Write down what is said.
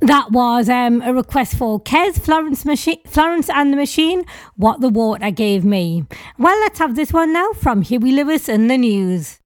That was a request for Kez, Florence and the Machine, What the Water Gave Me. Well, let's have this one now from Huey Lewis and the News.